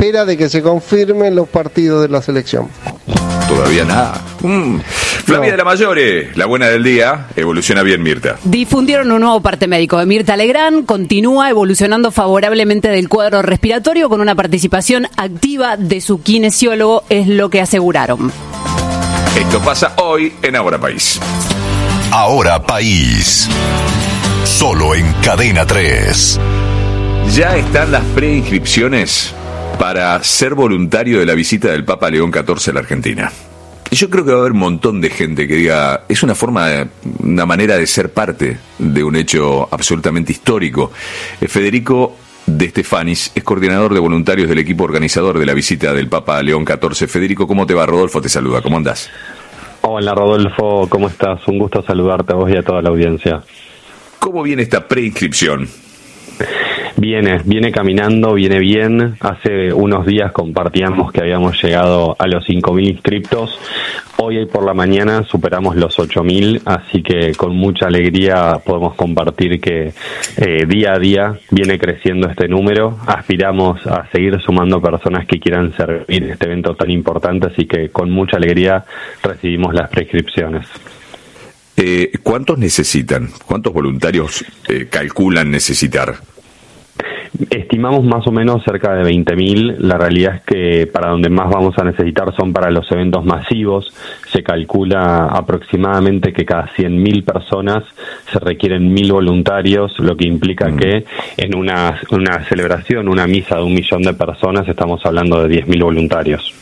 espera de que se confirmen los partidos de la selección. Todavía nada. Flavia de la Mayore, la buena del día, evoluciona bien Mirta. Difundieron un nuevo parte médico de Mirta Legrand, continúa evolucionando favorablemente del cuadro respiratorio con una participación activa de su kinesiólogo, es lo que aseguraron. Esto pasa hoy en Ahora País. Ahora País. Solo en Cadena 3. Ya están las preinscripciones para ser voluntario de la visita del Papa León XIV a la Argentina. Y yo creo que va a haber un montón de gente que diga, es una manera de ser parte de un hecho absolutamente histórico. Federico De Stefanis es coordinador de voluntarios del equipo organizador de la visita del Papa León XIV. Federico, ¿cómo te va? Rodolfo te saluda, ¿cómo andás? Hola Rodolfo, ¿cómo estás? Un gusto saludarte a vos y a toda la audiencia. ¿Cómo viene esta preinscripción? Viene caminando, viene bien. Hace unos días compartíamos que habíamos llegado a los 5.000 inscriptos. Hoy por la mañana superamos los 8.000, así que con mucha alegría podemos compartir que día a día viene creciendo este número. Aspiramos a seguir sumando personas que quieran servir este evento tan importante, así que con mucha alegría recibimos las preinscripciones. ¿Cuántos necesitan? ¿Cuántos voluntarios calculan necesitar? Estimamos más o menos cerca de 20.000. La realidad es que para donde más vamos a necesitar son para los eventos masivos. Se calcula aproximadamente que cada 100.000 personas se requieren 1.000 voluntarios, lo que implica que en una celebración, una misa de 1.000.000 de personas, estamos hablando de 10.000 voluntarios.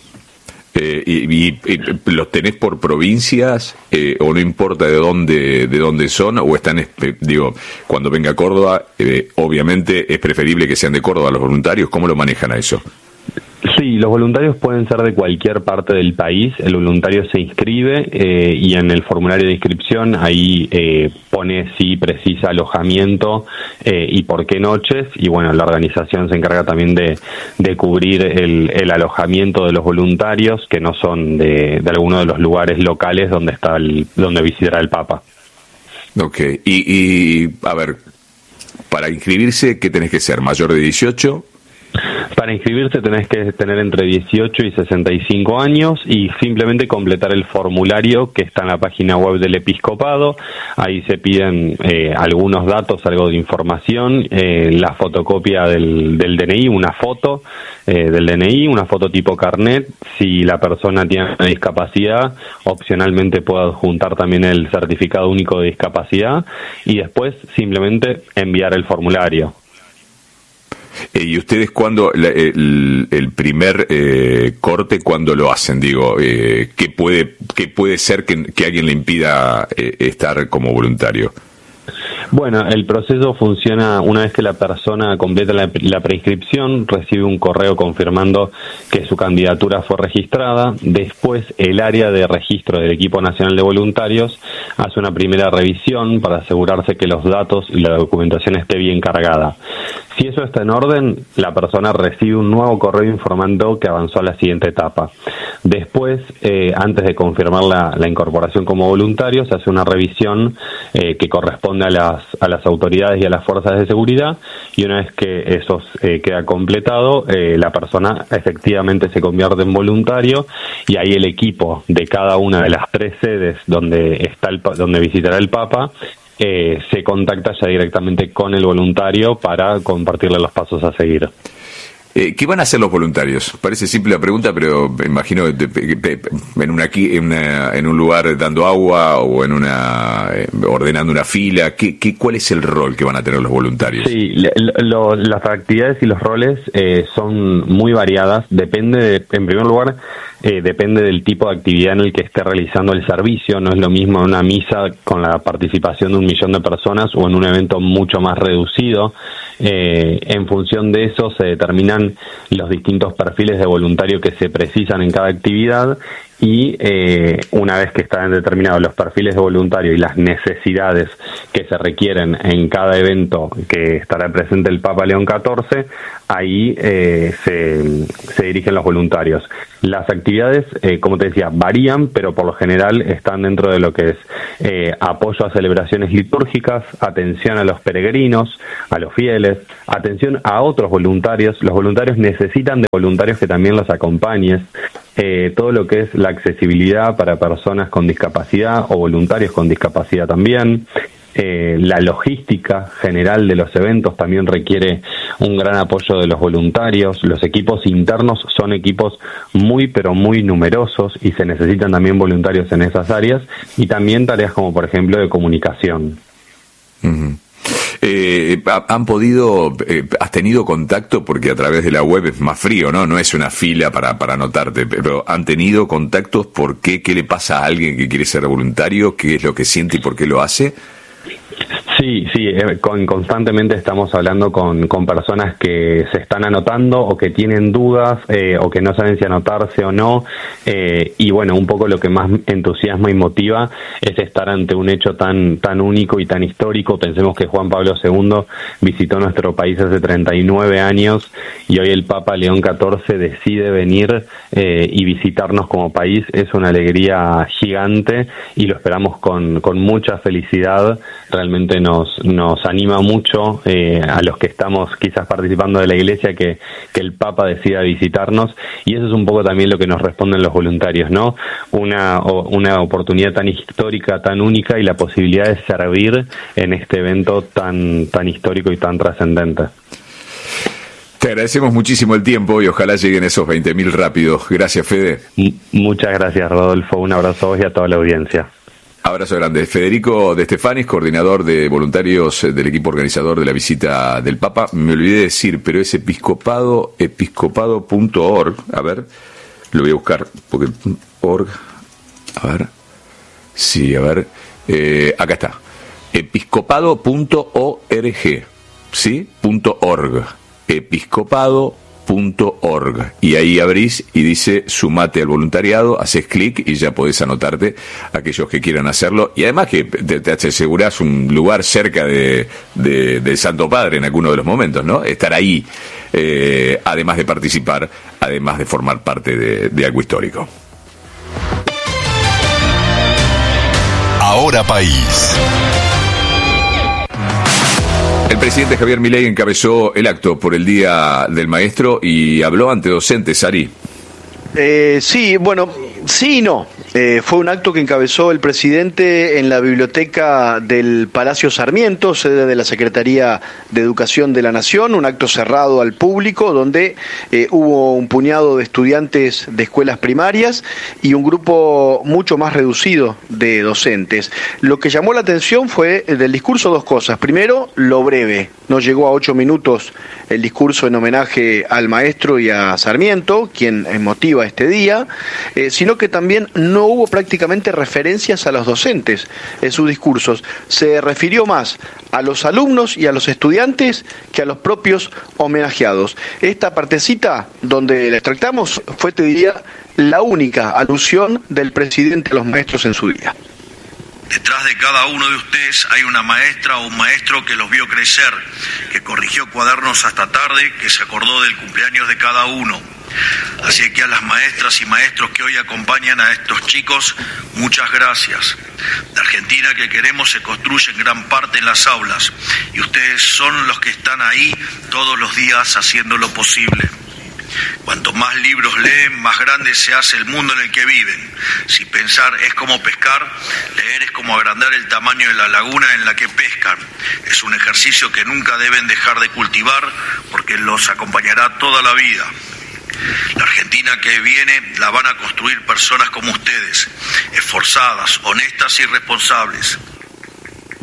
¿Y los tenés por provincias o no importa de dónde son o están, cuando venga a Córdoba, obviamente es preferible que sean de Córdoba los voluntarios? ¿Cómo lo manejan a eso? Sí, los voluntarios pueden ser de cualquier parte del país. El voluntario se inscribe y en el formulario de inscripción ahí pone si precisa alojamiento y por qué noches. Y bueno, la organización se encarga también de cubrir el alojamiento de los voluntarios que no son de alguno de los lugares locales donde visitará el Papa. Ok, y a ver, para inscribirse, ¿qué tenés que ser? ¿Mayor de 18? Para inscribirse tenés que tener entre 18 y 65 años y simplemente completar el formulario que está en la página web del Episcopado. Ahí se piden algunos datos, algo de información, la fotocopia del DNI, una foto del DNI, una foto tipo carnet. Si la persona tiene una discapacidad, opcionalmente puede adjuntar también el certificado único de discapacidad y después simplemente enviar el formulario. ¿Y ustedes cuándo, el primer corte, cuándo lo hacen? ¿Qué puede ser que alguien le impida estar como voluntario? Bueno, el proceso funciona una vez que la persona completa la preinscripción, recibe un correo confirmando que su candidatura fue registrada. Después, el área de registro del Equipo Nacional de Voluntarios hace una primera revisión para asegurarse que los datos y la documentación esté bien cargada. Si eso está en orden, la persona recibe un nuevo correo informando que avanzó a la siguiente etapa. Después, antes de confirmar la incorporación como voluntario, se hace una revisión que corresponde a las autoridades y a las fuerzas de seguridad, y una vez que eso queda completado, la persona efectivamente se convierte en voluntario, y ahí el equipo de cada una de las 3 sedes donde visitará el Papa se contacta ya directamente con el voluntario para compartirle los pasos a seguir. ¿Qué van a hacer los voluntarios? Parece simple la pregunta, pero me imagino en un lugar dando agua o ordenando una fila. ¿Cuál es el rol que van a tener los voluntarios? Sí, las actividades y los roles son muy variadas. En primer lugar, depende del tipo de actividad en el que esté realizando el servicio. No es lo mismo una misa con la participación de 1.000.000 de personas o en un evento mucho más reducido. En función de eso se determinan los distintos perfiles de voluntario que se precisan en cada actividad y una vez que están determinados los perfiles de voluntarios y las necesidades que se requieren en cada evento que estará presente el Papa León XIV, ahí se dirigen los voluntarios. Las actividades, como te decía, varían, pero por lo general están dentro de lo que es apoyo a celebraciones litúrgicas, atención a los peregrinos, a los fieles, atención a otros voluntarios. Los voluntarios necesitan de voluntarios que también los acompañen. Todo lo que es la accesibilidad para personas con discapacidad o voluntarios con discapacidad también. La logística general de los eventos también requiere un gran apoyo de los voluntarios. Los equipos internos son equipos muy pero muy numerosos y se necesitan también voluntarios en esas áreas, y también tareas como por ejemplo de comunicación. Uh-huh. ¿Han podido, has tenido contacto, porque a través de la web es más frío, ¿no? No es una fila para anotarte, pero ¿han tenido contactos? ¿Por qué? ¿Qué le pasa a alguien que quiere ser voluntario? ¿Qué es lo que siente y por qué lo hace? Sí, constantemente estamos hablando con personas que se están anotando o que tienen dudas o que no saben si anotarse o no, y bueno, un poco lo que más entusiasma y motiva es estar ante un hecho tan único y tan histórico. Pensemos que Juan Pablo II visitó nuestro país hace 39 años y hoy el Papa León XIV decide venir y visitarnos como país. Es una alegría gigante y lo esperamos con mucha felicidad. Realmente nos anima mucho a los que estamos quizás participando de la Iglesia que el Papa decida visitarnos, y eso es un poco también lo que nos responden los voluntarios, ¿no? Una oportunidad tan histórica, tan única, y la posibilidad de servir en este evento tan histórico y tan trascendente. Te agradecemos muchísimo el tiempo y ojalá lleguen esos 20.000 rápidos. Gracias, Fede. Muchas gracias, Rodolfo. Un abrazo a vos y a toda la audiencia. Abrazo grande. Federico De Stefanis, coordinador de voluntarios del equipo organizador de la visita del Papa. Me olvidé de decir, pero es episcopado.org. A ver, lo voy a buscar, porque org. A ver. Sí, a ver. Acá está. Episcopado.org. ¿Sí? .org. Episcopado.org. Y ahí abrís y dice sumate al voluntariado, haces clic y ya podés anotarte, aquellos que quieran hacerlo, y además que te asegurás un lugar cerca del Santo Padre en alguno de los momentos, ¿no? Estar ahí, además de participar, además de formar parte de algo histórico. Ahora País. El presidente Javier Milei encabezó el acto por el Día del Maestro y habló ante docentes, Ari. Sí, bueno, sí y no. Fue un acto que encabezó el presidente en la biblioteca del Palacio Sarmiento, sede de la Secretaría de Educación de la Nación, un acto cerrado al público donde hubo un puñado de estudiantes de escuelas primarias y un grupo mucho más reducido de docentes. Lo que llamó la atención fue del discurso dos cosas. Primero, lo breve. No llegó a 8 minutos el discurso en homenaje al maestro y a Sarmiento, quien motiva este día, sino que también no hubo prácticamente referencias a los docentes en sus discursos. Se refirió más a los alumnos y a los estudiantes que a los propios homenajeados. Esta partecita donde la extractamos fue, te diría, la única alusión del presidente a los maestros en su día. Detrás de cada uno de ustedes hay una maestra o un maestro que los vio crecer, que corrigió cuadernos hasta tarde, que se acordó del cumpleaños de cada uno. Así que a las maestras y maestros que hoy acompañan a estos chicos, muchas gracias. La Argentina que queremos se construye en gran parte en las aulas, y ustedes son los que están ahí todos los días haciendo lo posible. Cuanto más libros leen, más grande se hace el mundo en el que viven. Si pensar es como pescar, leer es como agrandar el tamaño de la laguna en la que pescan. Es un ejercicio que nunca deben dejar de cultivar porque los acompañará toda la vida. La Argentina que viene la van a construir personas como ustedes, esforzadas, honestas y responsables.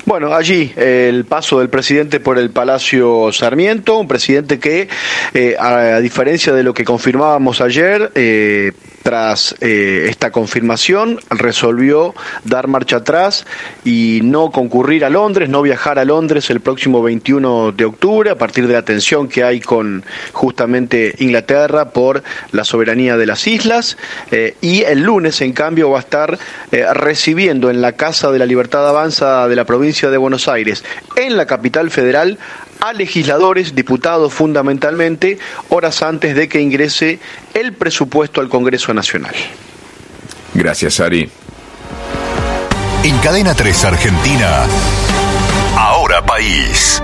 Bueno, allí el paso del presidente por el Palacio Sarmiento, un presidente que, a diferencia de lo que confirmábamos ayer, tras esta confirmación, resolvió dar marcha atrás y no concurrir a Londres, no viajar a Londres el próximo 21 de octubre, a partir de la tensión que hay con justamente Inglaterra por la soberanía de las islas, y el lunes, en cambio, va a estar recibiendo en la Casa de la Libertad Avanza de la provincia de Buenos Aires, en la capital federal, a legisladores, diputados fundamentalmente, horas antes de que ingrese el presupuesto al Congreso Nacional. Gracias, Ari. En Cadena 3 Argentina, Ahora País.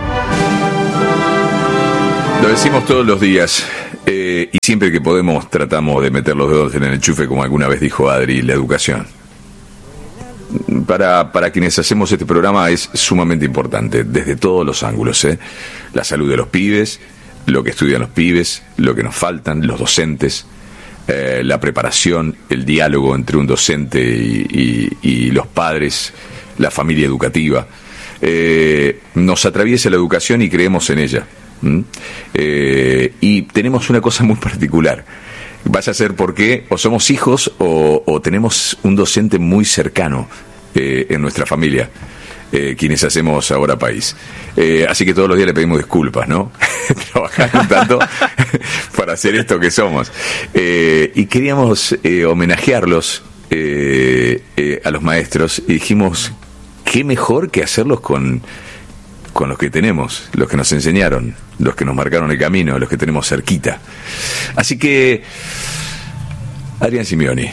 Lo decimos todos los días, y siempre que podemos tratamos de meter los dedos en el enchufe, como alguna vez dijo Adri, la educación. Para quienes hacemos este programa es sumamente importante, desde todos los ángulos, la salud de los pibes, lo que estudian los pibes, lo que nos faltan, los docentes, la preparación, el diálogo entre un docente y los padres, la familia educativa. Nos atraviesa la educación y creemos en ella. Y tenemos una cosa muy particular. Vaya a ser porque o somos hijos o tenemos un docente muy cercano en nuestra familia, quienes hacemos Ahora País. Así que todos los días le pedimos disculpas, ¿no? Trabajar un tanto para hacer esto que somos. Y queríamos homenajearlos a los maestros y dijimos, qué mejor que hacerlos con los que tenemos, los que nos enseñaron, los que nos marcaron el camino, los que tenemos cerquita. Así que, Adrián Simeoni.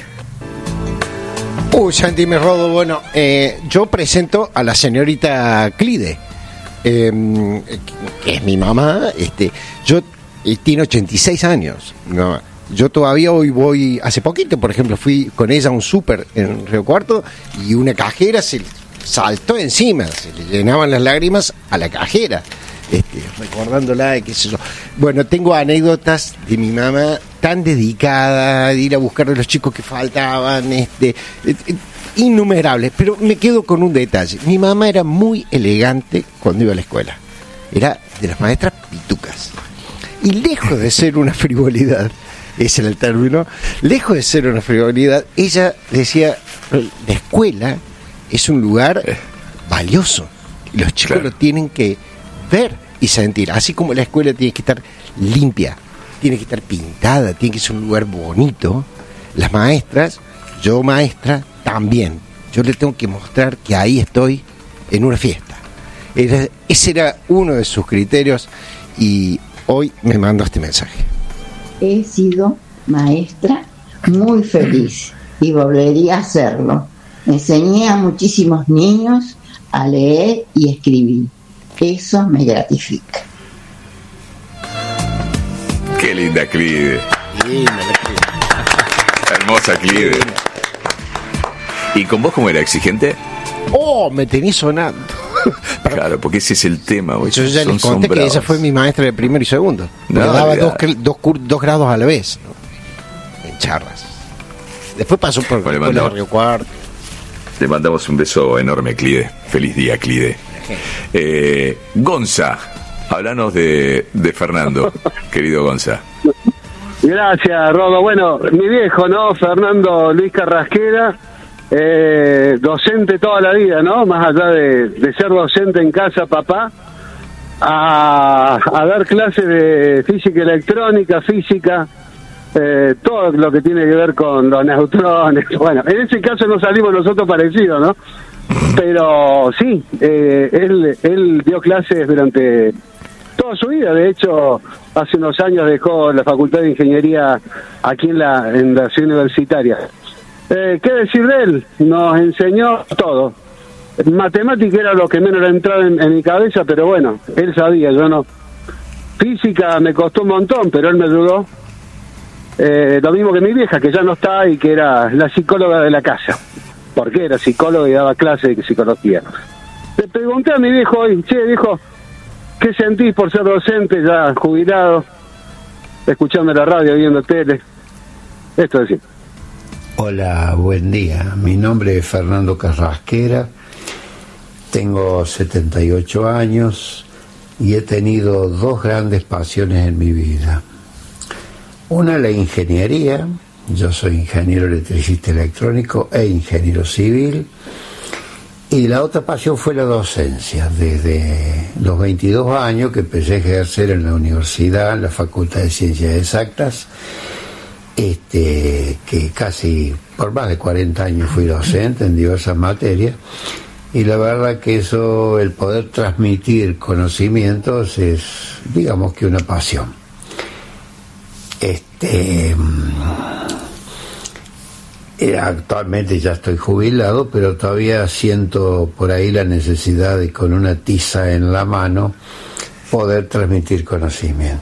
Santi, me rodo. Bueno, yo presento a la señorita Clide, que es mi mamá. Tiene 86 años. No, yo todavía hoy voy, hace poquito, por ejemplo, fui con ella a un súper en Río Cuarto y una cajera se saltó encima, se le llenaban las lágrimas a la cajera, recordándola, qué sé yo. Bueno, tengo anécdotas de mi mamá tan dedicada, de ir a buscar a los chicos que faltaban, innumerables, pero me quedo con un detalle. Mi mamá era muy elegante cuando iba a la escuela, era de las maestras pitucas, y lejos de ser una frivolidad, ese era el término, lejos de ser una frivolidad, ella decía, la escuela es un lugar valioso. Los chicos lo tienen que ver y sentir. Así como la escuela tiene que estar limpia, tiene que estar pintada, tiene que ser un lugar bonito. Las maestras, yo maestra, también. Yo le tengo que mostrar que ahí estoy en una fiesta. Ese era uno de sus criterios y hoy me mandó este mensaje. He sido maestra muy feliz y volvería a hacerlo. Enseñé a muchísimos niños a leer y escribir. Eso me gratifica. Qué linda Clide. Hermosa Clide. ¿Y con vos cómo era? ¿Exigente? Me tenés sonando. Claro, porque ese es el tema. Güey. Yo ya les conté que esa fue mi maestra de primero y segundo. Me daba dos grados a la vez, ¿no? En charlas. Después pasó por el Río Cuarto. Le mandamos un beso enorme, Clide. Feliz día, Clide. Gonza, háblanos de Fernando, querido Gonza. Gracias, Rodo. Bueno, mi viejo, ¿no? Fernando Luis Carrasquera, docente toda la vida, ¿no? Más allá de ser docente en casa, papá, a dar clases de física electrónica, física, todo lo que tiene que ver con los neutrones. Bueno, en ese caso no salimos nosotros parecidos, ¿no? Pero sí, él dio clases durante toda su vida. De hecho, hace unos años dejó la Facultad de Ingeniería aquí en la ciudad universitaria. ¿Qué decir de él? Nos enseñó todo. Matemática era lo que menos le entraba en mi cabeza, pero bueno, él sabía, yo no. Física me costó un montón, pero él me ayudó. Lo mismo que mi vieja, que ya no está y que era la psicóloga de la casa, porque era psicóloga y daba clases de psicología. Le pregunté a mi viejo hoy, viejo, ¿qué sentís por ser docente ya jubilado, escuchando la radio, viendo tele? Esto es así. Hola, buen día. Mi nombre es Fernando Carrasquera Tengo 78 años y he tenido dos grandes pasiones en mi vida. Una, la ingeniería. Yo soy ingeniero electricista electrónico e ingeniero civil. Y la otra pasión fue la docencia. Desde los 22 años que empecé a ejercer en la universidad, en la Facultad de Ciencias Exactas, que casi por más de 40 años fui docente en diversas materias. Y la verdad que eso, el poder transmitir conocimientos, es, digamos, que una pasión. Actualmente ya estoy jubilado, pero todavía siento por ahí la necesidad de, con una tiza en la mano, poder transmitir conocimiento.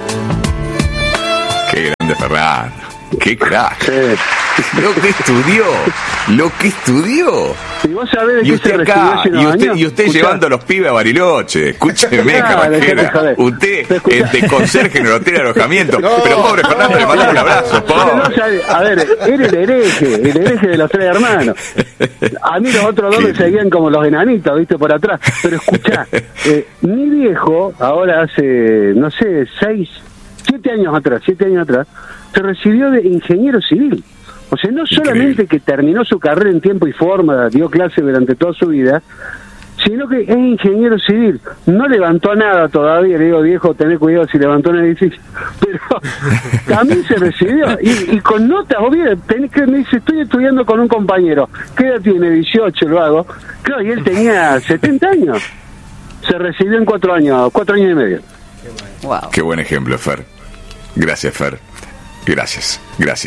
Qué grande Ferran, qué crack. Lo que estudió. Y vos sabés de y qué usted se acá, recibió hace unos y usted años. llevando a los pibes a Bariloche. Escúcheme, caballera. Usted, de conserje en el hotel de alojamiento. Pero pobre Fernando, le mandamos un abrazo, pobre. A ver, era el hereje de los tres hermanos. A mí los otros dos me seguían como los enanitos, viste, por atrás. Pero escuchá, mi viejo, ahora hace, no sé, 7 años atrás, se recibió de ingeniero civil. O sea, no solamente que terminó su carrera en tiempo y forma, dio clase durante toda su vida, sino que es ingeniero civil. No levantó nada todavía, le digo, viejo, tené cuidado si levantó un edificio. Pero también se recibió, y con notas, obvio, me dice, estoy estudiando con un compañero. ¿Qué edad tiene? 18, lo hago. Claro, y él tenía 70 años. Se recibió en 4 años y medio. Wow. Qué buen ejemplo, Fer. Gracias, Fer. Gracias.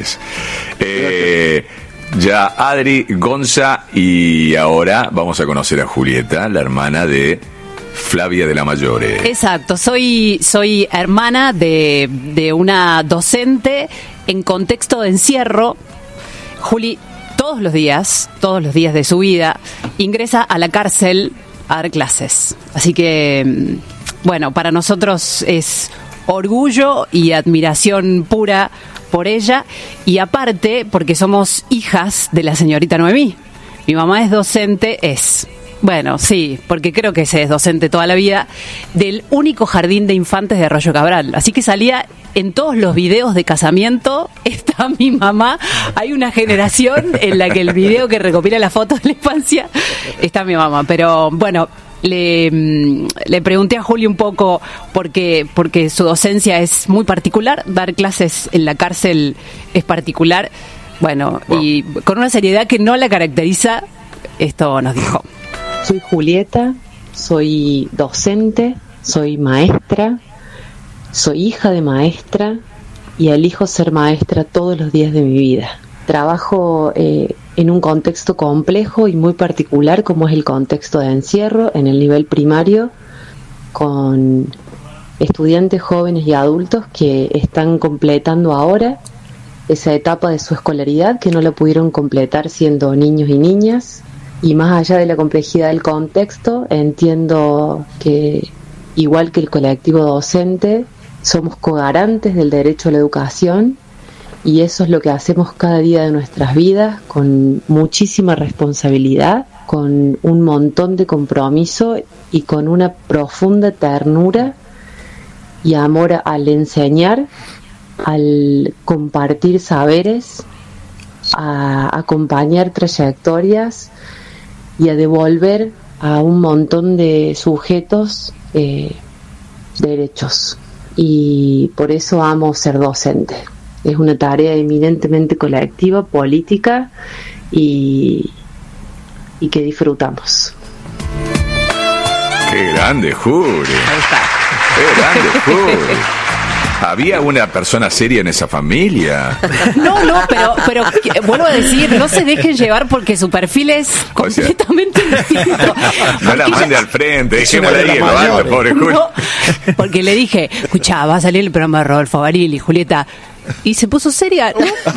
Ya Adri, Gonza, y ahora vamos a conocer a Julieta, la hermana de Flavia de la Mayore. Exacto, soy hermana de una docente en contexto de encierro. Juli, todos los días de su vida, ingresa a la cárcel a dar clases. Así que, bueno, para nosotros es orgullo y admiración pura por ella, y aparte porque somos hijas de la señorita Noemí. Mi mamá es docente, bueno, sí, porque creo que se es docente toda la vida, del único jardín de infantes de Arroyo Cabral. Así que salía en todos los videos de casamiento, está mi mamá. Hay una generación en la que el video que recopila las fotos de la infancia está mi mamá. Pero bueno, le pregunté a Juli un poco porque su docencia es muy particular, dar clases en la cárcel es particular, bueno, y con una seriedad que no la caracteriza, esto nos dijo. Soy Julieta, soy docente, soy maestra, soy hija de maestra y elijo ser maestra todos los días de mi vida. Trabajo en un contexto complejo y muy particular como es el contexto de encierro en el nivel primario, con estudiantes jóvenes y adultos que están completando ahora esa etapa de su escolaridad que no la pudieron completar siendo niños y niñas. Y más allá de la complejidad del contexto, entiendo que, igual que el colectivo docente, somos cogarantes del derecho a la educación, y eso es lo que hacemos cada día de nuestras vidas, con muchísima responsabilidad, con un montón de compromiso y con una profunda ternura y amor al enseñar, al compartir saberes, a acompañar trayectorias y a devolver a un montón de sujetos derechos. Y por eso amo ser docente. Es una tarea eminentemente colectiva, política y que disfrutamos. ¡Qué grande, Juli! Ahí está. ¡Qué grande, Juli! ¿Había una persona seria en esa familia? No, pero vuelvo a decir, no se dejen llevar porque su perfil es completamente distinto. No la mande al frente, dejémosla ahí en lo alto, pobre Juli. No, porque le dije, escuchá, va a salir el programa de Rodolfo Barili, Julieta. Y se puso seria.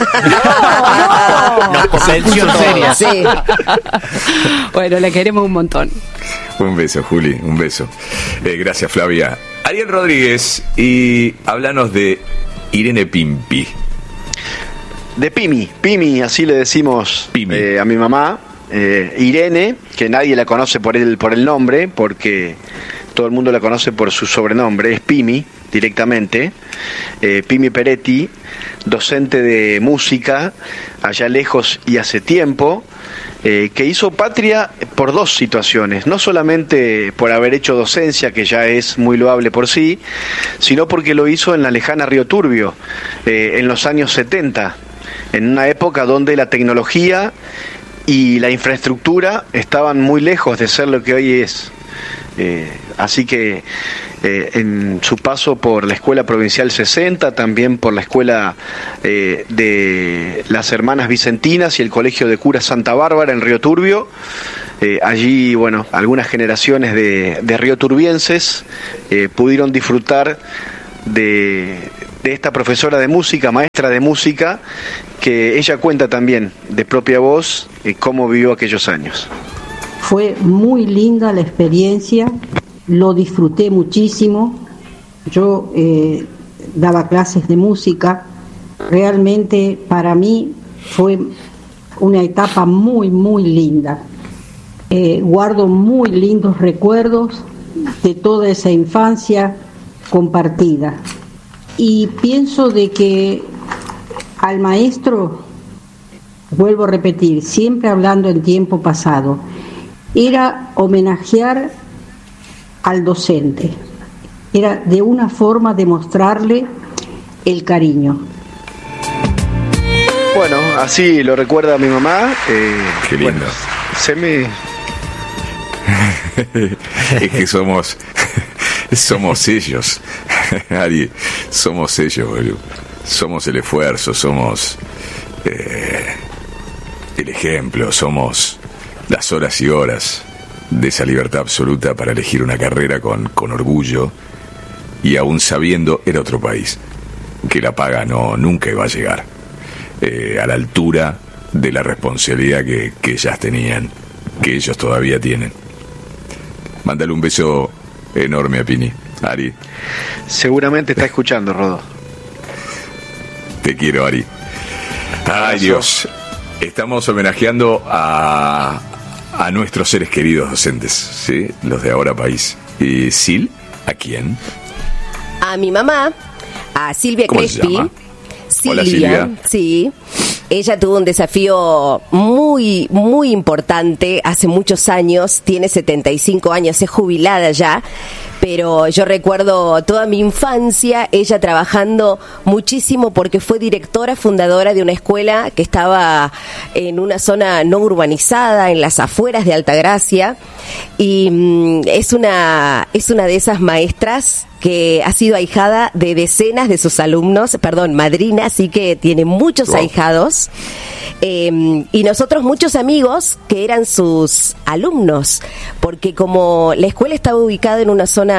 No. Nos convenció seria. Sí. Bueno, la queremos un montón. Un beso, Juli, un beso. Gracias, Flavia. Ariel Rodríguez, y háblanos de Irene Pimpi. De Pimi, así le decimos a mi mamá. Irene, que nadie la conoce por el nombre, porque todo el mundo la conoce por su sobrenombre, es Pimi directamente, Pimi Peretti, docente de música allá lejos y hace tiempo, que hizo patria por dos situaciones, no solamente por haber hecho docencia, que ya es muy loable por sí, sino porque lo hizo en la lejana Río Turbio, en los años 70, en una época donde la tecnología y la infraestructura estaban muy lejos de ser lo que hoy es. Así que en su paso por la Escuela Provincial 60, también por la Escuela de las Hermanas Vicentinas y el Colegio de Curas Santa Bárbara en Río Turbio, allí, bueno, algunas generaciones de rioturbienses pudieron disfrutar de esta profesora de música, maestra de música, que ella cuenta también de propia voz cómo vivió aquellos años. Fue muy linda la experiencia, lo disfruté muchísimo. Yo daba clases de música, realmente para mí fue una etapa muy, muy linda. Guardo muy lindos recuerdos de toda esa infancia compartida. Y pienso de que al maestro, vuelvo a repetir, siempre hablando en tiempo pasado, era homenajear al docente, era de una forma de mostrarle el cariño. Bueno, así lo recuerda mi mamá. Qué lindo. Bueno, se me... Es que somos ellos, Ari, somos ellos, boludo. Somos el esfuerzo, somos el ejemplo, somos las horas y horas de esa libertad absoluta para elegir una carrera con orgullo, y aún sabiendo, era otro país, que la paga nunca iba a llegar a la altura de la responsabilidad que ellas tenían, que ellos todavía tienen. Mándale un beso enorme a Pini, Ari. Seguramente está escuchando, Rodo. Te quiero, Ari. Ay, Dios. Estamos homenajeando a nuestros seres queridos docentes, ¿sí? Los de Ahora País. ¿Y Sil? ¿A quién? A mi mamá, a Silvia ¿Cómo Crespi. se llama? Hola, Silvia. Sí. Ella tuvo un desafío muy, muy importante hace muchos años. Tiene 75 años, es jubilada ya. Pero yo recuerdo toda mi infancia, ella trabajando muchísimo porque fue directora fundadora de una escuela que estaba en una zona no urbanizada, en las afueras de Altagracia, y es una de esas maestras que ha sido ahijada de decenas de sus alumnos, madrina, así que tiene muchos ahijados, y nosotros muchos amigos que eran sus alumnos, porque como la escuela estaba ubicada en una zona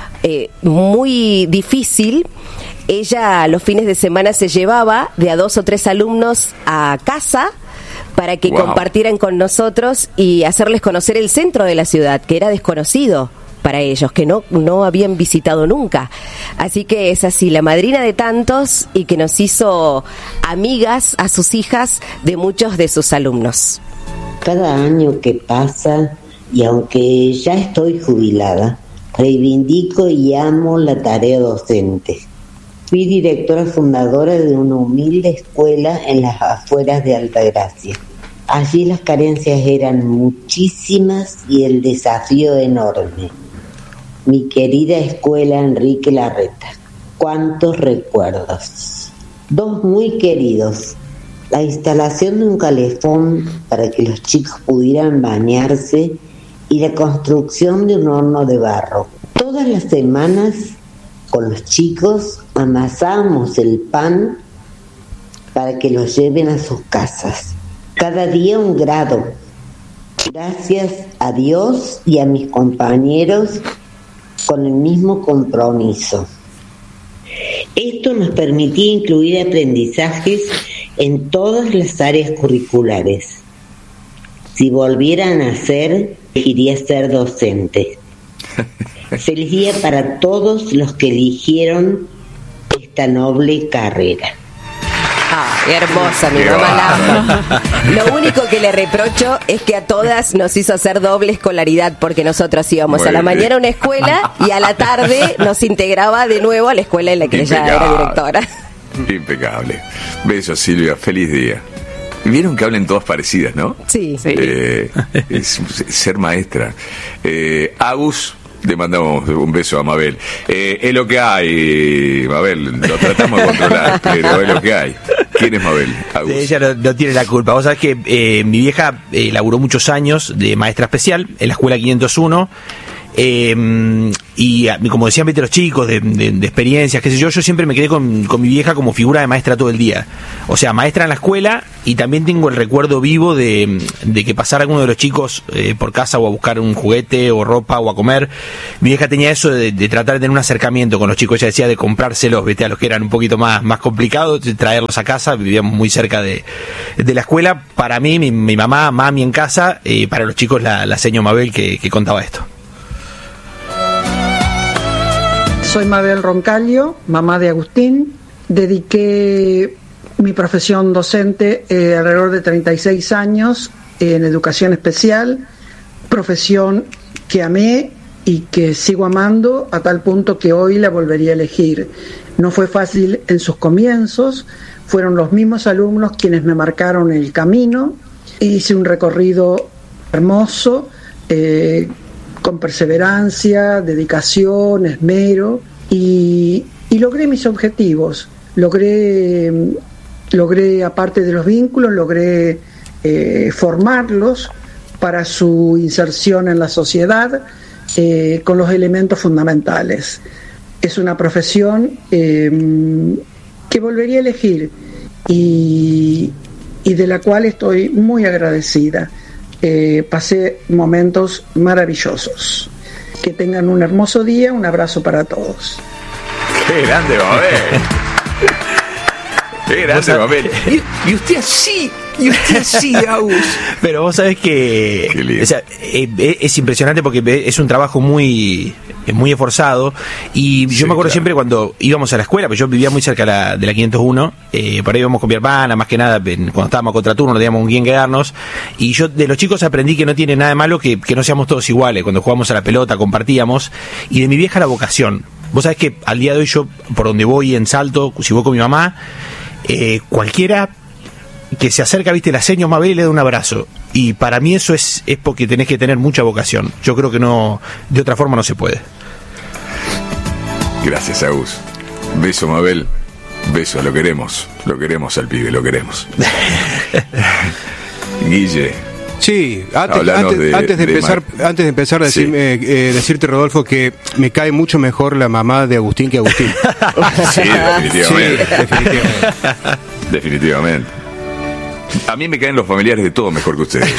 muy difícil, ella los fines de semana se llevaba de a 2 o 3 alumnos a casa para que compartieran con nosotros y hacerles conocer el centro de la ciudad, que era desconocido para ellos, que no habían visitado nunca. Así que es así, la madrina de tantos, y que nos hizo amigas a sus hijas de muchos de sus alumnos. Cada año que pasa, y aunque ya estoy jubilada, reivindico y amo la tarea docente. Fui directora fundadora de una humilde escuela en las afueras de Altagracia. Allí las carencias eran muchísimas y el desafío enorme. Mi querida escuela Enrique Larreta. Cuántos recuerdos. 2 muy queridos. La instalación de un calefón para que los chicos pudieran bañarse y la construcción de un horno de barro. Todas las semanas con los chicos amasábamos el pan para que los lleven a sus casas. Cada día un grado. Gracias a Dios y a mis compañeros con el mismo compromiso. Esto nos permitía incluir aprendizajes en todas las áreas curriculares. Si volviera a nacer, elegiría ser docente. Feliz día para todos los que eligieron esta noble carrera. Hermosa, mi mamá la ama. Lo único que le reprocho es que a todas nos hizo hacer doble escolaridad, porque nosotros íbamos a la mañana a una escuela y a la tarde nos integraba de nuevo a la escuela en la que ella era directora. Impecable. Besos, Silvia. Feliz día. Vieron que hablan todas parecidas, ¿no? Sí. Ser maestra. Agus, le mandamos un beso a Mabel. Es lo que hay, Mabel. Lo tratamos de controlar, pero es lo que hay. ¿Quién es Mabel? Agus. Ella no tiene la culpa. Vos sabés que mi vieja laburó muchos años de maestra especial en la escuela 501. Y como decían los chicos de experiencias, qué sé yo siempre me quedé con mi vieja como figura de maestra todo el día. O sea, maestra en la escuela, y también tengo el recuerdo vivo de que pasara alguno de los chicos por casa o a buscar un juguete o ropa o a comer. Mi vieja tenía eso de tratar de tener un acercamiento con los chicos. Ella decía de comprárselos, a los que eran un poquito más complicados, de traerlos a casa. Vivíamos muy cerca de la escuela. Para mí, mi mamá, mami en casa, para los chicos la seño Mabel que contaba esto. Soy Mabel Roncalio, mamá de Agustín. Dediqué mi profesión docente alrededor de 36 años en educación especial, profesión que amé y que sigo amando a tal punto que hoy la volvería a elegir. No fue fácil en sus comienzos, fueron los mismos alumnos quienes me marcaron el camino. Hice un recorrido hermoso, con perseverancia, dedicación, esmero, y logré mis objetivos. Logré, aparte de los vínculos, logré formarlos para su inserción en la sociedad con los elementos fundamentales. Es una profesión que volvería a elegir y de la cual estoy muy agradecida. Pasé momentos maravillosos. Que tengan un hermoso día, un abrazo para todos. ¡Qué grande, Mabel! ¡Qué grande, Mabel! Y usted así, Agus. Pero vos sabés que o sea, es impresionante porque es un trabajo muy esforzado. Y yo me acuerdo siempre cuando íbamos a la escuela, pues yo vivía muy cerca de la 501, por ahí íbamos con mi hermana, más que nada cuando estábamos a contraturno no teníamos con quién quedarnos, y yo de los chicos aprendí que no tiene nada de malo que no seamos todos iguales. Cuando jugábamos a la pelota compartíamos, y de mi vieja la vocación. Vos sabés que al día de hoy yo, por donde voy en Salto, si voy con mi mamá, cualquiera que se acerca, la seño Mabel y le da un abrazo. Y para mí eso es porque tenés que tener mucha vocación. Yo creo que no, de otra forma no se puede. Gracias, Agus. Beso, Mabel. Beso, lo queremos al pibe, lo queremos. Guille. Sí, antes de empezar decirte, Rodolfo, que me cae mucho mejor la mamá de Agustín que Agustín. Sí, definitivamente. Definitivamente. A mí me caen los familiares de todo mejor que ustedes.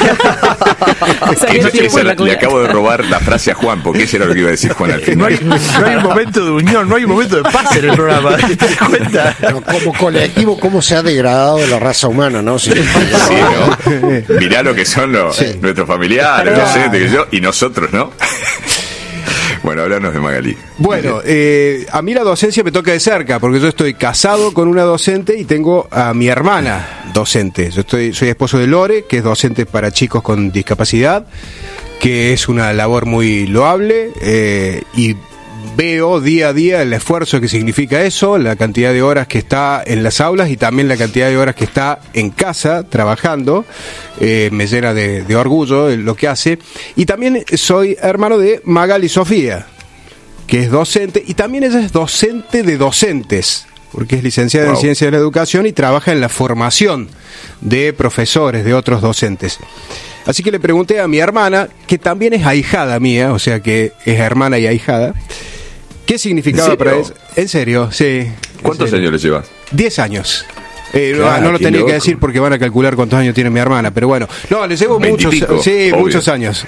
Le acabo de robar la frase a Juan, porque ese era lo que iba a decir Juan al final. No hay un momento de unión, no hay un momento de paz en el programa. ¿Te das cuenta? Pero como colectivo, cómo se ha degradado la raza humana, ¿no? Sí, ¿no? Mirá lo que son nuestros familiares, docentes, y nosotros, ¿no? Bueno, háblanos de Magalí. Bueno, a mí la docencia me toca de cerca, porque yo estoy casado con una docente y tengo a mi hermana docente. Soy esposo de Lore, que es docente para chicos con discapacidad, que es una labor muy loable, y veo día a día el esfuerzo que significa eso, la cantidad de horas que está en las aulas y también la cantidad de horas que está en casa trabajando. Me llena de orgullo lo que hace. Y también soy hermano de Magali Sofía, que es docente, y también ella es docente de docentes, porque es licenciada en Ciencias de la Educación y trabaja en la formación de profesores, de otros docentes. Así que le pregunté a mi hermana, que también es ahijada mía, o sea que es hermana y ahijada, ¿qué significaba para eso? En serio, sí. ¿Cuántos años le llevas? 10 años. Claro, no lo tenía loco. que decir porque van a calcular cuántos años tiene mi hermana, pero bueno. No, le llevo muchos años.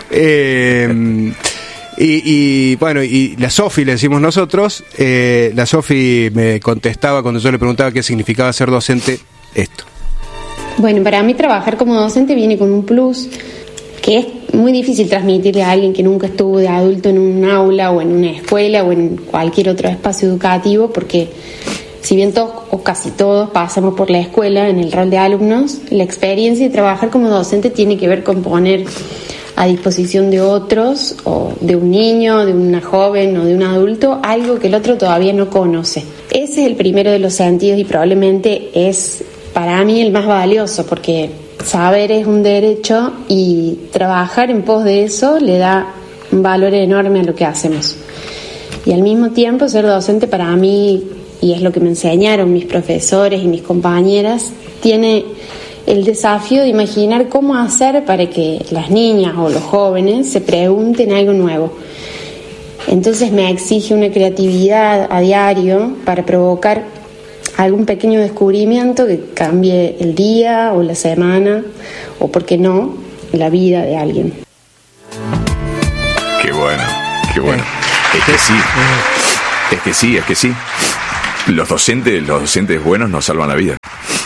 Y bueno, y la Sofi le decimos nosotros, la Sofi me contestaba cuando yo le preguntaba qué significaba ser docente, esto. Bueno, para mí trabajar como docente viene con un plus que es muy difícil transmitirle a alguien que nunca estuvo de adulto en un aula o en una escuela o en cualquier otro espacio educativo, porque si bien todos o casi todos pasamos por la escuela en el rol de alumnos, la experiencia de trabajar como docente tiene que ver con poner a disposición de otros, o de un niño, de una joven o de un adulto, algo que el otro todavía no conoce. Ese es el primero de los sentidos y probablemente es para mí el más valioso, porque saber es un derecho y trabajar en pos de eso le da un valor enorme a lo que hacemos. Y al mismo tiempo ser docente para mí, y es lo que me enseñaron mis profesores y mis compañeras, tiene el desafío de imaginar cómo hacer para que las niñas o los jóvenes se pregunten algo nuevo. Entonces me exige una creatividad a diario para provocar algún pequeño descubrimiento que cambie el día o la semana, o por qué no, la vida de alguien. Qué bueno, qué bueno. Es que sí. Los docentes buenos nos salvan la vida.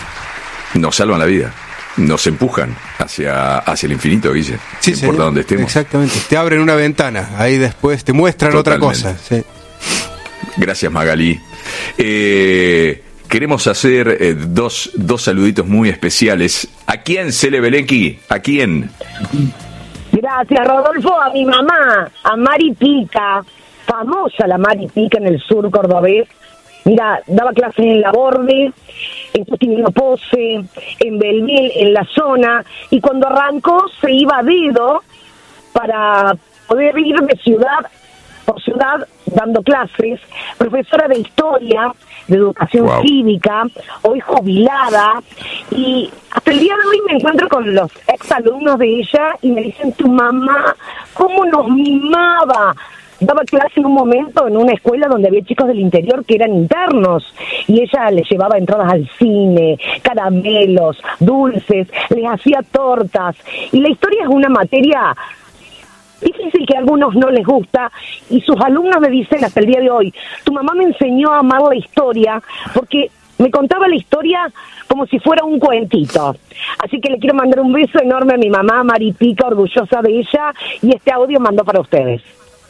Nos empujan hacia el infinito, Guille. Sí, no importa dónde estemos. Exactamente. Te abren una ventana, ahí después te muestran Totalmente. otra cosa. Sí. Gracias, Magalí. Queremos hacer dos saluditos muy especiales. ¿A quién, Cele Belenqui? ¿A quién? Gracias, Rodolfo. A mi mamá, a Mari Pica, famosa la Mari Pica en el sur cordobés. Mira, daba clases en La Borde, en Justiniano Pose, en Belmil, en la zona, y cuando arrancó se iba a dedo para poder ir de ciudad por ciudad dando clases, profesora de historia, de educación cívica, hoy jubilada, y hasta el día de hoy me encuentro con los exalumnos de ella y me dicen, tu mamá, ¿cómo nos mimaba? Daba clase en un momento en una escuela donde había chicos del interior que eran internos y ella les llevaba entradas al cine, caramelos, dulces, les hacía tortas. Y la historia es una materia difícil que a algunos no les gusta y sus alumnos me dicen hasta el día de hoy, tu mamá me enseñó a amar la historia porque me contaba la historia como si fuera un cuentito. Así que le quiero mandar un beso enorme a mi mamá, Mari Pica, orgullosa de ella, y este audio mando para ustedes.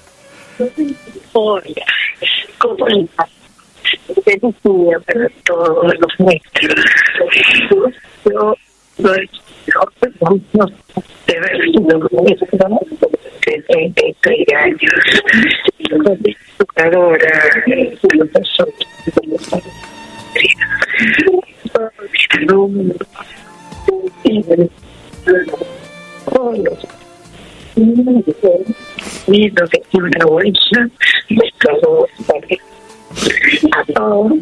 Hola, ¿cómo estás? Feliz día para todos los nuestros. Yo no te veo de 33 años. Educadora, Mira que tiene una bolsa de todo a todos.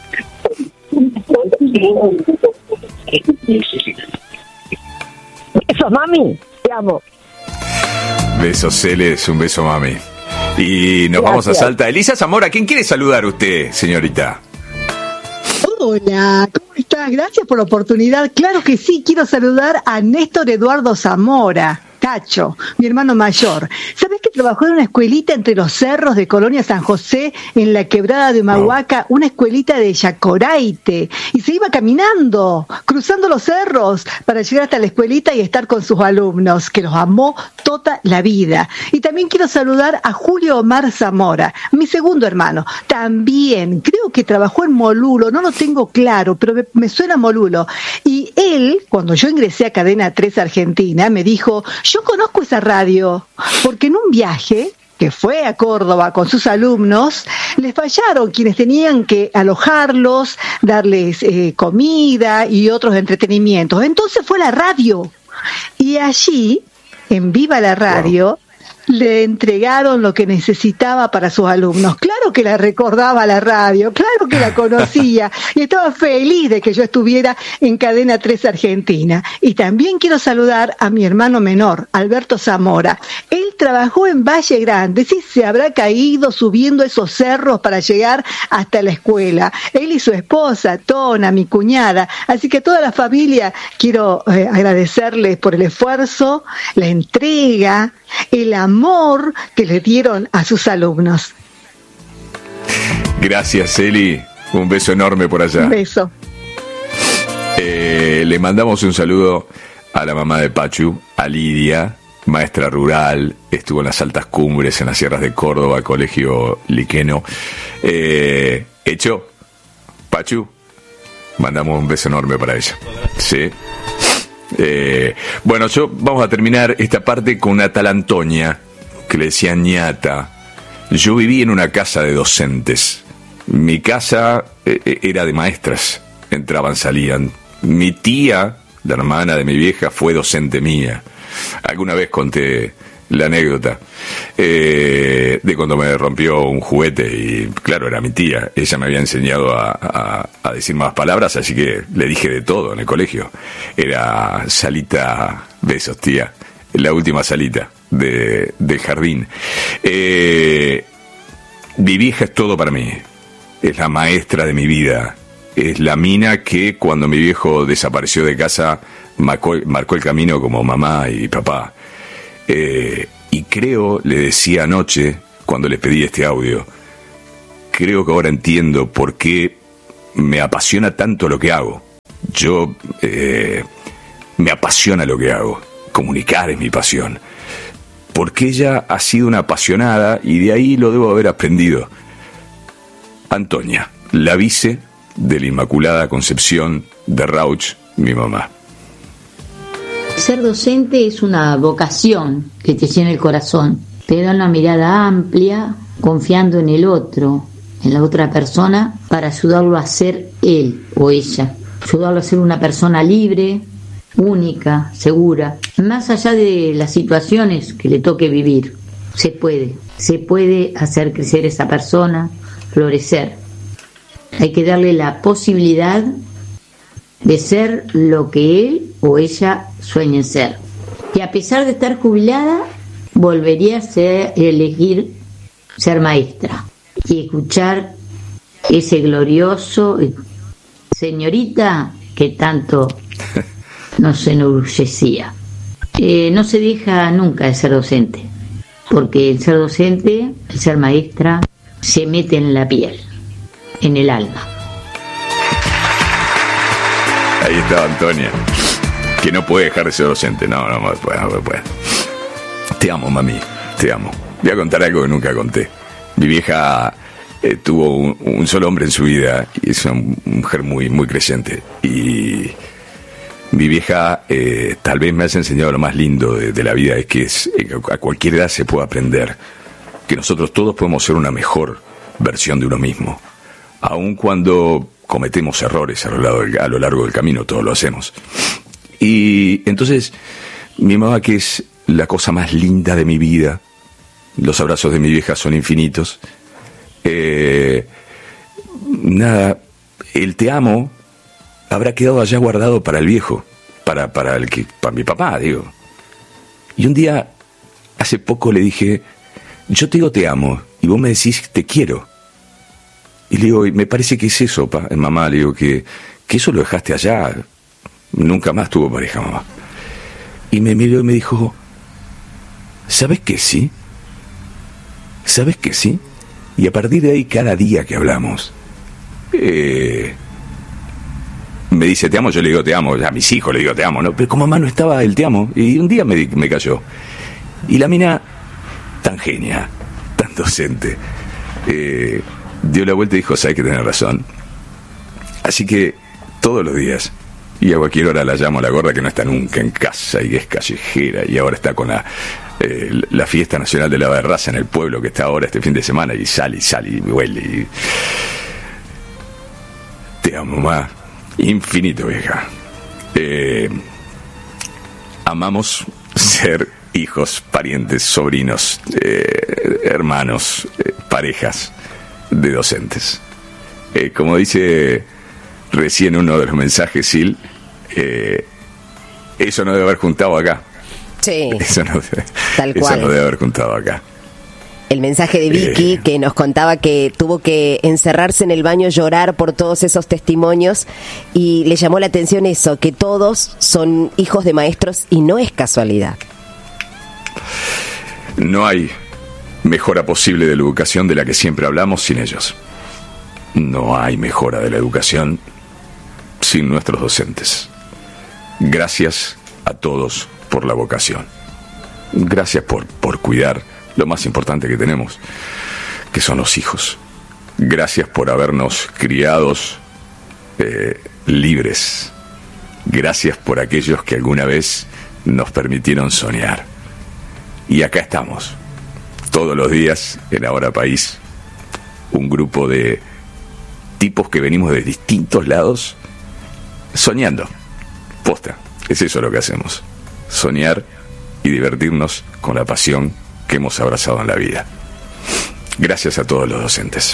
Besos, mami, te amo. Besos, Celes, un beso, mami. Y nos vamos a Salta. Elisa Zamora, ¿quién quiere saludar usted, señorita? Hola, ¿cómo estás? Gracias por la oportunidad. Claro que sí, quiero saludar a Néstor Eduardo Zamora, Cacho, mi hermano mayor. ¿Sabés que trabajó en una escuelita entre los cerros de Colonia San José, en la quebrada de Humahuaca, una escuelita de Yacoraite? Y se iba caminando, cruzando los cerros para llegar hasta la escuelita y estar con sus alumnos, que los amó toda la vida. Y también quiero saludar a Julio Omar Zamora, mi segundo hermano. También, creo que trabajó en Molulo, no lo tengo claro, pero me suena Molulo. Y él, cuando yo ingresé a Cadena 3 Argentina, me dijo, yo conozco esa radio, porque en un viaje que fue a Córdoba con sus alumnos, les fallaron quienes tenían que alojarlos, darles comida y otros entretenimientos. Entonces fue la radio. Y allí, en Viva la Radio, le entregaron lo que necesitaba para sus alumnos. Claro que la recordaba la radio, claro que la conocía y estaba feliz de que yo estuviera en Cadena 3 Argentina. Y también quiero saludar a mi hermano menor, Alberto Zamora. Él trabajó en Valle Grande, sí, se habrá caído subiendo esos cerros para llegar hasta la escuela. Él y su esposa, Tona, mi cuñada. Así que toda la familia quiero agradecerles por el esfuerzo, la entrega, el amor que le dieron a sus alumnos. Gracias, Eli. Un beso enorme por allá. Un beso. Le mandamos un saludo a la mamá de Pachu, a Lidia, maestra rural, estuvo en las altas cumbres, en las sierras de Córdoba, colegio liqueno. Hecho, Pachu, mandamos un beso enorme para ella. Sí. Bueno, vamos a terminar esta parte con una tal Antonia, que le decía ñata. Yo viví en una casa de docentes. Mi casa era de maestras. Entraban, salían. Mi tía, la hermana de mi vieja, fue docente mía. Alguna vez conté la anécdota de cuando me rompió un juguete y claro, era mi tía. Ella me había enseñado a decir más palabras, así que le dije de todo en el colegio. Era salita, besos tía, la última salita del jardín. Mi vieja es todo para mí, es la maestra de mi vida, es la mina que cuando mi viejo desapareció de casa marcó el camino como mamá y papá. Y creo, le decía anoche cuando les pedí este audio, creo que ahora entiendo por qué me apasiona tanto lo que hago. Yo me apasiona lo que hago, comunicar es mi pasión, porque ella ha sido una apasionada y de ahí lo debo haber aprendido. Antonia, la vice de la Inmaculada Concepción de Rauch, mi mamá. Ser docente es una vocación que te llena el corazón, te da una mirada amplia, confiando en el otro, en la otra persona, para ayudarlo a ser él o ella, ayudarlo a ser una persona libre, única, segura, más allá de las situaciones que le toque vivir. Se puede hacer crecer esa persona, florecer. Hay que darle la posibilidad de ser lo que él o ella sueñen ser. Que a pesar de estar jubilada, volvería a elegir ser maestra y escuchar ese glorioso señorita que tanto nos enorgullecía. No se deja nunca de ser docente, porque el ser docente, el ser maestra, se mete en la piel, en el alma. Ahí estaba Antonia, que no puede dejar de ser docente. No puede. Te amo, mami, te amo. Voy a contar algo que nunca conté. Mi vieja tuvo un solo hombre en su vida y es una mujer muy, muy creyente. Y mi vieja tal vez me haya enseñado lo más lindo de la vida, es que a cualquier edad se puede aprender que nosotros todos podemos ser una mejor versión de uno mismo, aun cuando cometemos errores a lo largo del camino, todos lo hacemos. Y entonces mi mamá, que es la cosa más linda de mi vida, los abrazos de mi vieja son infinitos, nada, el te amo habrá quedado allá guardado para el viejo, para mi papá, digo. Y un día, hace poco le dije, yo te digo te amo, y vos me decís te quiero. Y le digo, me parece que es eso, mamá, le digo que eso lo dejaste allá, nunca más tuvo pareja, mamá. Y me miró y me dijo, ¿sabes que sí? ¿Sabes que sí? Y a partir de ahí, cada día que hablamos, me dice te amo, yo le digo te amo, a mis hijos le digo te amo, ¿no? Pero como mamá no estaba el te amo, y un día me cayó. Y la mina, tan genia, tan docente, dio la vuelta y dijo, sabes que tenés razón. Así que todos los días, y a cualquier hora la llamo a la gorda, que no está nunca en casa y que es callejera, y ahora está con la fiesta nacional de la raza en el pueblo, que está ahora este fin de semana, y sale y huele y... Te amo, mamá, infinito, vieja. Amamos ser hijos, parientes, sobrinos, hermanos, parejas de docentes. Como dice recién uno de los mensajes, Sil, eso no debe haber juntado acá. Sí, tal cual. Eso no debe haber juntado acá. El mensaje de Vicky, que nos contaba que tuvo que encerrarse en el baño, llorar por todos esos testimonios, y le llamó la atención eso, que todos son hijos de maestros y no es casualidad. No hay mejora posible de la educación de la que siempre hablamos sin ellos. No hay mejora de la educación sin nuestros docentes. Gracias a todos por la vocación. Gracias por cuidar lo más importante que tenemos, que son los hijos. Gracias por habernos criados libres. Gracias por aquellos que alguna vez nos permitieron soñar. Y acá estamos, todos los días en Ahora País, un grupo de tipos que venimos de distintos lados soñando. Posta, es eso lo que hacemos: soñar y divertirnos con la pasión que hemos abrazado en la vida. Gracias a todos los docentes.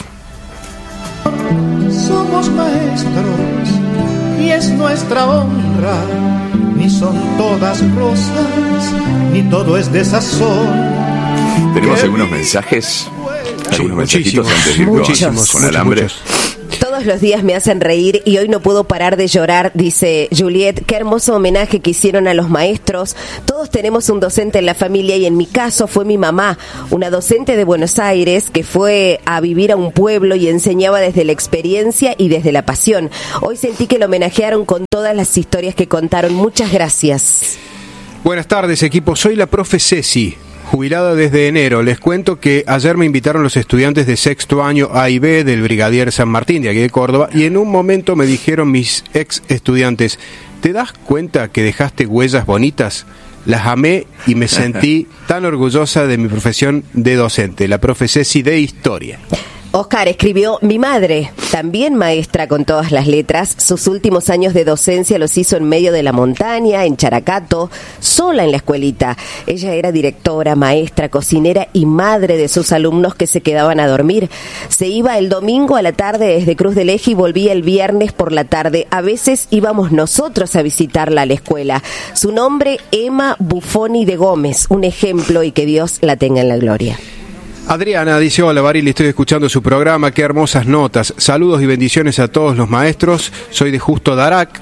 Somos maestros y es nuestra honra. Ni son todas rosas, ni todo es de sazón. Tenemos algunos mensajes, algunos mensajitos antes de ir con Alambre. Todos los días me hacen reír y hoy no puedo parar de llorar, dice Juliet. Qué hermoso homenaje que hicieron a los maestros. Todos tenemos un docente en la familia y en mi caso fue mi mamá, una docente de Buenos Aires que fue a vivir a un pueblo y enseñaba desde la experiencia y desde la pasión. Hoy sentí que lo homenajearon con todas las historias que contaron. Muchas gracias. Buenas tardes, equipo. Soy la profe Ceci, jubilada desde enero. Les cuento que ayer me invitaron los estudiantes de sexto año A y B del Brigadier San Martín, de aquí de Córdoba, y en un momento me dijeron mis ex estudiantes: ¿te das cuenta que dejaste huellas bonitas? Las amé y me sentí tan orgullosa de mi profesión de docente. La profe Ceci de Historia. Oscar escribió: mi madre, también maestra con todas las letras, sus últimos años de docencia los hizo en medio de la montaña, en Characato, sola en la escuelita. Ella era directora, maestra, cocinera y madre de sus alumnos que se quedaban a dormir. Se iba el domingo a la tarde desde Cruz del Eje y volvía el viernes por la tarde. A veces íbamos nosotros a visitarla a la escuela. Su nombre, Emma Buffoni de Gómez, un ejemplo, y que Dios la tenga en la gloria. Adriana dice: hola Barili, estoy escuchando su programa, qué hermosas notas, saludos y bendiciones a todos los maestros, soy de Justo Darac,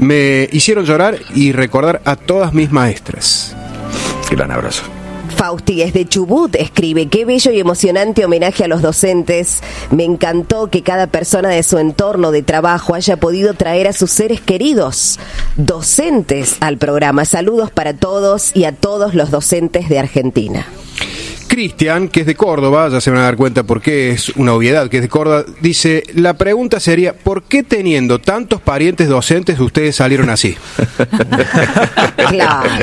me hicieron llorar y recordar a todas mis maestras. Gran abrazo. Fausti es de Chubut, escribe: qué bello y emocionante homenaje a los docentes. Me encantó que cada persona de su entorno de trabajo haya podido traer a sus seres queridos docentes al programa. Saludos para todos y a todos los docentes de Argentina. Cristian, que es de Córdoba, ya se van a dar cuenta por qué es una obviedad que es de Córdoba, dice: la pregunta sería, ¿por qué teniendo tantos parientes docentes ustedes salieron así? Claro.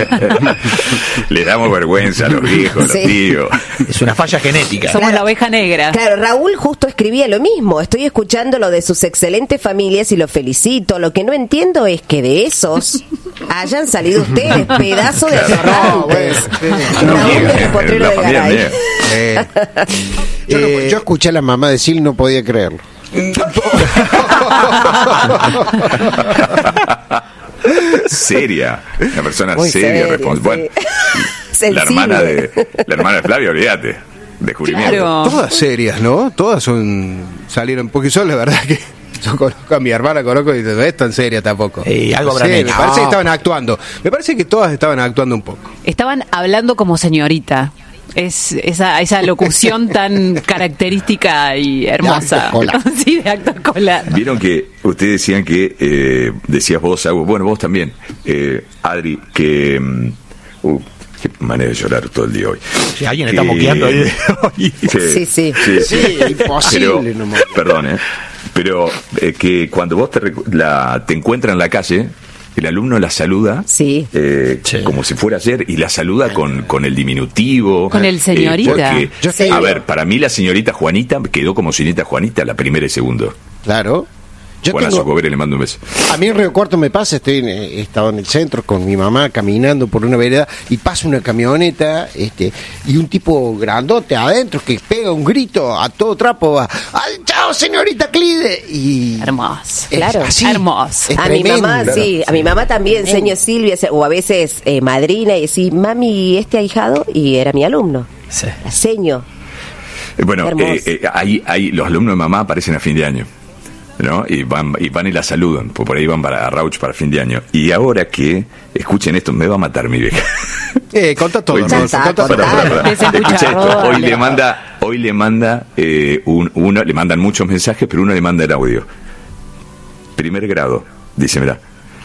Le damos vergüenza a los viejos, Sí. los tíos. Es una falla genética. Somos la oveja negra. Claro, Raúl justo escribía lo mismo. Estoy escuchando lo de sus excelentes familias y lo felicito. Lo que no entiendo es que de esos hayan salido ustedes, pedazo de atorrantes. Raúl es el potrero de Garay. Yo escuché a la mamá decir y no podía creerlo. Seria, una persona Muy seria, seria, responsable. sí. Bueno, la hermana de Flavia, olvídate, descubrimiento. Claro. Todas serias, ¿no? Todas salieron, porque yo la verdad que yo conozco a mi hermana, conozco y no es tan seria tampoco. Algo habrán me hecho. parece que estaban actuando. Me parece que todas estaban actuando un poco. Estaban hablando como señorita. Es esa locución tan característica y hermosa. Sí, de acto escolar. Vieron que ustedes decían que, decías vos, Agus, bueno, vos también, Adri, que... qué manera de llorar todo el día hoy. Si alguien está moqueando ahí. Sí. Imposible. Perdón, pero que cuando vos te encuentras en la calle, el alumno la saluda como si fuera ayer y la saluda con el diminutivo. Con el señorita. Porque, a ver, para mí la señorita Juanita quedó como señorita Juanita la primera y segundo. Claro. Juana Socobere, le mando un beso. A mí en Río Cuarto me pasa, he estado en el centro con mi mamá caminando por una vereda y pasa una camioneta y un tipo grandote adentro que pega un grito a todo trapo, va: ¡ay, chao, señorita Clide! Y hermoso, claro, así, hermoso. es A tremendo. mi mamá, sí, a mi mamá también, señor Silvia, o a veces madrina, y decir: mami, ahijado, y era mi alumno. Sí. La seño. Bueno, ahí los alumnos de mamá aparecen a fin de año, ¿no? Y van y la saludan, por ahí van para Rauch para fin de año. Y ahora que escuchen esto, me va a matar mi vieja. Contá todo, Rodolfo, Escucha esto, hoy le manda uno, le mandan muchos mensajes, pero uno le manda el audio. Primer grado, dice, mirá.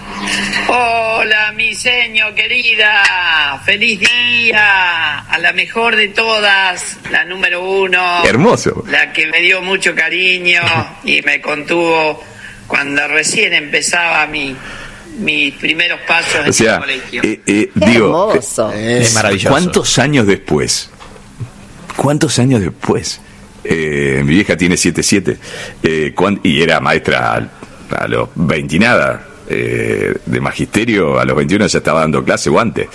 Hola, mi seño querida, feliz día, a la mejor de todas, la número 1. Hermoso. La que me dio mucho cariño y me contuvo cuando recién empezaba mis primeros pasos en el colegio. Digo, es maravilloso. ¿Cuántos años después? Mi vieja tiene 7'7", y era maestra a los 20 y nada, de magisterio. A los 21 ya estaba dando clase o antes.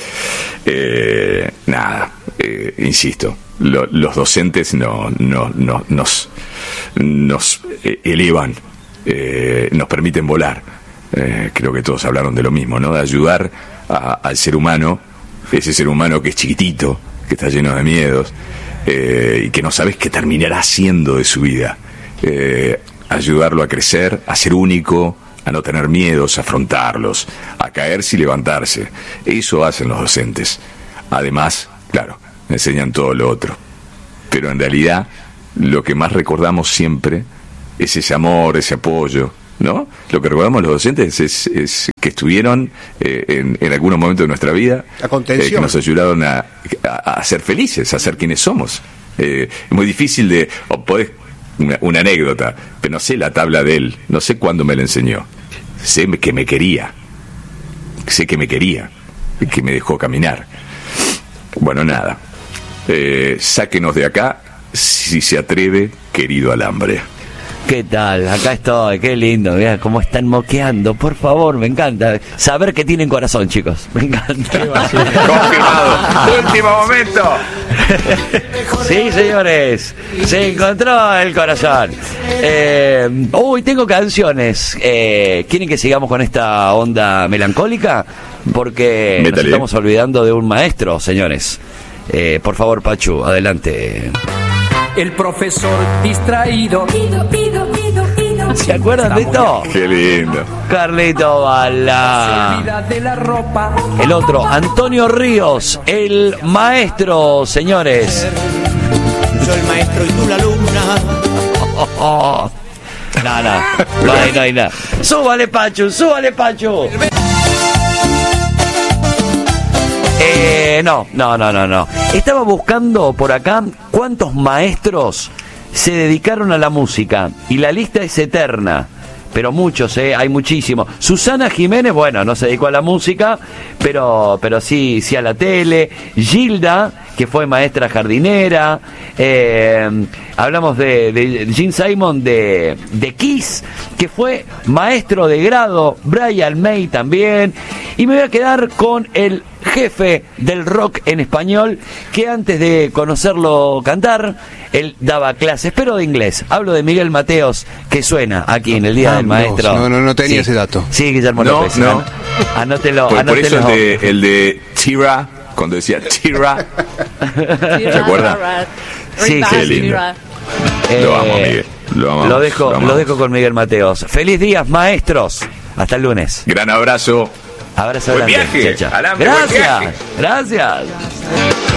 Insisto, los docentes nos elevan, nos permiten volar. Creo que todos hablaron de lo mismo, ¿no? De ayudar al ser humano, ese ser humano que es chiquitito, que está lleno de miedos, y que no sabes qué terminará haciendo de su vida. Ayudarlo a crecer, a ser único, a no tener miedos, a afrontarlos, a caerse y levantarse. Eso hacen los docentes. Además, claro, enseñan todo lo otro. Pero en realidad, lo que más recordamos siempre es ese amor, ese apoyo, ¿no? Lo que recordamos los docentes es que estuvieron en algunos momentos de nuestra vida, que nos ayudaron a ser felices, a ser quienes somos. Es muy difícil podés, una anécdota, pero no sé la tabla de él, no sé cuándo me la enseñó. Sé que me quería, que me dejó caminar. Bueno, nada, sáquenos de acá si se atreve, querido Alambre. ¿Qué tal? Acá estoy, qué lindo, vean cómo están moqueando, por favor, me encanta saber que tienen corazón, chicos, me encanta. Confirmado, último momento. Sí, señores, se encontró el corazón. Tengo canciones. ¿Quieren que sigamos con esta onda melancólica? Porque nos estamos olvidando de un maestro, señores. Por favor, Pachu, adelante. El profesor distraído. ¿Se acuerdan de esto? Qué lindo. Carlito Balá. De la ropa. El otro, Antonio Ríos, el maestro, señores. Yo el maestro y tú la alumna. No hay nada. Súbale, Pachu. No. Estaba buscando por acá cuántos maestros se dedicaron a la música y la lista es eterna, pero muchos, hay muchísimos. Susana Jiménez, bueno, no se dedicó a la música, pero sí a la tele. Gilda, que fue maestra jardinera. Hablamos de Gene Simon de Kiss, que fue maestro de grado. Brian May también. Y me voy a quedar con el jefe del rock en español, que antes de conocerlo cantar, él daba clases, pero de inglés. Hablo de Miguel Mateos, que suena aquí en el Día del Maestro. No tenía ese dato. Sí, Guillermo López. No. Anótelo. Por eso el de Tira, cuando decía Tira, ¿se acuerda? Sí, qué lindo. Lo amo, Miguel. Lo dejo con Miguel Mateos. Feliz días, maestros. Hasta el lunes. Gran abrazo. Abrazo Buen grande. viaje. Gracias.